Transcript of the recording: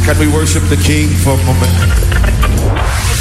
Can we worship the King for a moment?